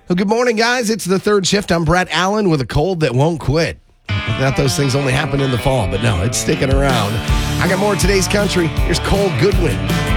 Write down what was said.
Well, good morning, guys. It's the third shift. I'm Brett Allen with a cold that won't quit. I thought those things only happen in the fall, but no, it's sticking around. I got more of today's country. Here's Cole Goodwin.